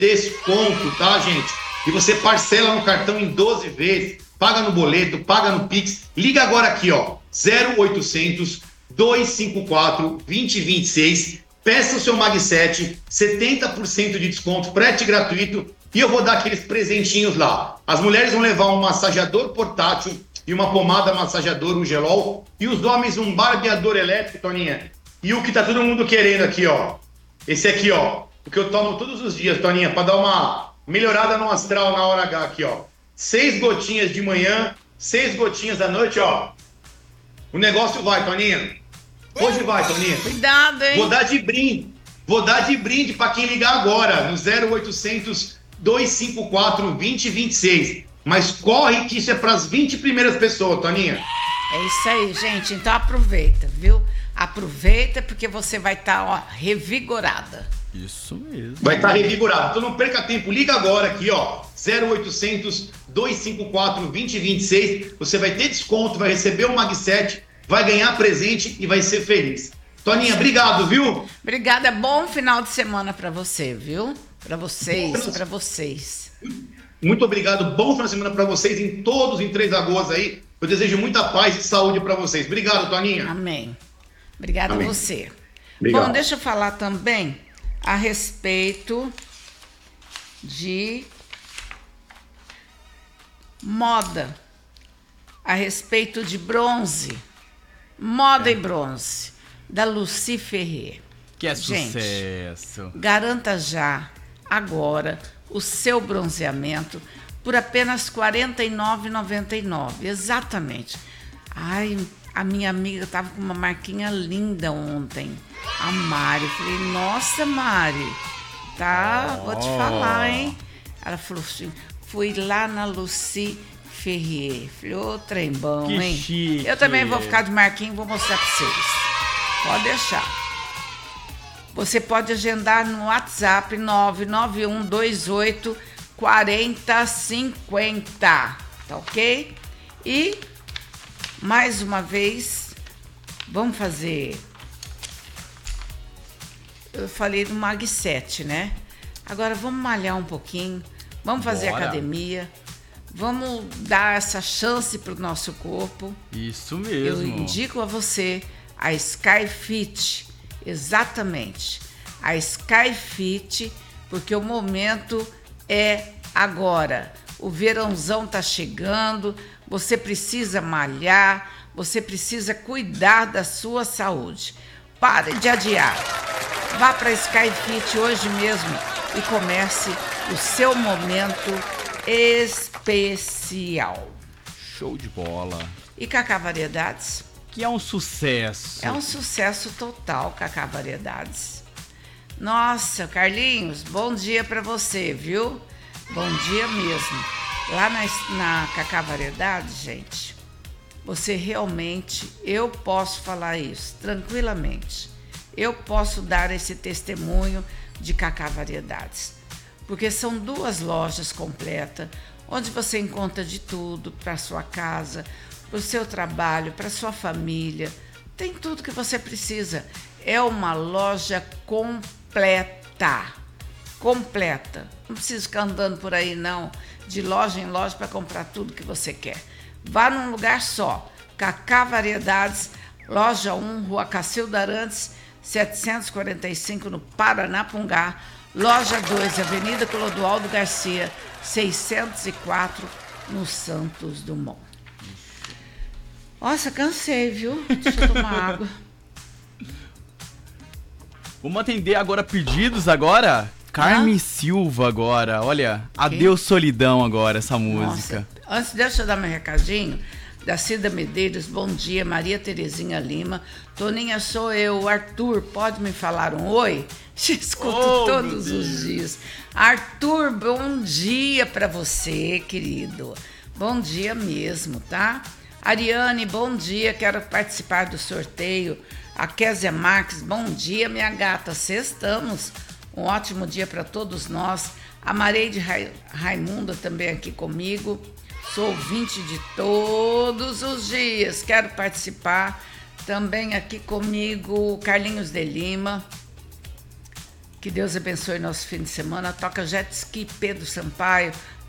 desconto, tá, gente? E você parcela no cartão em 12 vezes, paga no boleto, paga no Pix. Liga agora aqui, ó, 0800 254 2026. Peça o seu Mag 7, 70% de desconto, frete gratuito, e eu vou dar aqueles presentinhos lá. As mulheres vão levar um massageador portátil e uma pomada massageador, um gelol, e os homens um barbeador elétrico, Toninha. E o que tá todo mundo querendo aqui, ó. Esse aqui, ó, o que eu tomo todos os dias, Toninha, para dar uma melhorada no astral na hora H aqui, ó. 6 gotinhas de manhã, 6 gotinhas da noite, ó. O negócio vai, Toninha. Hoje vai, Toninha. Cuidado, hein? Vou dar de brinde para quem ligar agora, no 0800 254 2026. Mas corre que isso é para as 20 primeiras pessoas, Toninha. É isso aí, gente. Então aproveita, viu? Aproveita porque você vai estar, revigorada. Isso mesmo. Vai estar revigorado. Então não perca tempo, liga agora aqui, ó. 0800 254 2026. Você vai ter desconto, vai receber o Mag 7, vai ganhar presente e vai ser feliz. Toninha, obrigado, viu? Obrigada. Bom final de semana para você, viu? Para vocês, para vocês. Muito obrigado. Bom final de semana para vocês em todos em Três Lagoas aí. Eu desejo muita paz e saúde para vocês. Obrigado, Toninha. Amém. Obrigada a você. Obrigado. Bom, deixa eu falar também a respeito de moda, a respeito de bronze, moda e bronze, da Lucy Ferrier. Que é Gente, sucesso. garanta já, agora, o seu bronzeamento por apenas R$ 49,99. Exatamente. Ai, a minha amiga estava com uma marquinha linda ontem, a Mari. Eu falei, nossa, Mari, tá, vou te falar, hein? Ela falou assim, fui lá na Lucy Ferrier. Falei, ô, trem bom, Que hein? chique. Eu também vou ficar de marquinha e vou mostrar para vocês. Pode deixar. Você pode agendar no WhatsApp 99128 4050, tá ok? E, mais uma vez, vamos fazer... Eu falei do Mag 7, né? Agora vamos malhar um pouquinho, vamos fazer Bora. academia, vamos dar essa chance para o nosso corpo. Isso Eu mesmo. indico a você a Sky Fit, exatamente, a Sky Fit, porque o momento é agora. O verãozão tá chegando, você precisa malhar, você precisa cuidar da sua saúde. Pare de adiar. Vá para a Sky Fit hoje mesmo e comece o seu momento especial. Show de bola. E Cacá Variedades? Que é um sucesso. É um sucesso total, Cacá Variedades. Nossa, Carlinhos, bom dia para você, viu? Bom dia mesmo. Lá na Cacá Variedades, gente, você realmente, eu posso falar isso tranquilamente. Eu posso dar esse testemunho de Cacá Variedades. Porque são 2 lojas completas, onde você encontra de tudo para sua casa, para o seu trabalho, para sua família. Tem tudo que você precisa. É uma loja completa. Completa. Não precisa ficar andando por aí, não, de loja em loja para comprar tudo que você quer. Vá num lugar só. Cacá Variedades, loja 1, Rua Cacilda Arantes, 745, no Paranapungá. Loja 2, Avenida Clodoaldo Garcia, 604, no Santos Dumont. Nossa, cansei, viu? Deixa eu tomar água. Vamos atender agora pedidos agora? Carmen Silva agora, olha, Adeus Solidão agora, essa música. Nossa, antes deixa eu dar meu recadinho. Da Cida Medeiros, bom dia. Maria Terezinha Lima, Toninha, sou eu. Arthur, pode me falar um oi? Te escuto todos os dias. Arthur, bom dia para você, querido. Bom dia mesmo, tá? Ariane, bom dia, quero participar do sorteio. A Késia Marques, bom dia, minha gata, sextamos. Um ótimo dia para todos nós. A Mareide Raimunda também aqui comigo. Sou ouvinte de todos os dias, quero participar. Também aqui comigo, Carlinhos de Lima. Que Deus abençoe nosso fim de semana. Toca Jet Ski Pedro Sampaio.